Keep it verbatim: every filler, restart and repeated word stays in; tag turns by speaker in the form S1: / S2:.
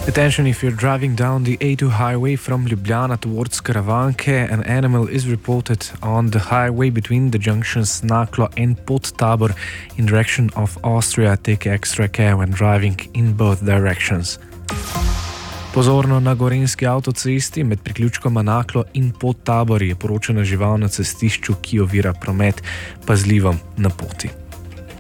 S1: Attention, if you're driving down the A two highway from Ljubljana towards Karavanke, an animal is reported on the highway between the junctions Naklo and Podtabor in direction of Austria. Take extra care when driving in both directions. Pozorno na gorenjski avtocesti med priključkoma Naklo in Podtabor je poročena žival na cestišču, ki ovira promet, pazljivo na poti.